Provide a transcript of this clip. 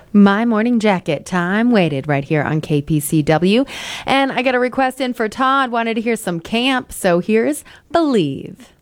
My Morning Jacket. Time waited right here on KPCW. And I got a request in for Todd. Wanted to hear some Camp. So here's Believe.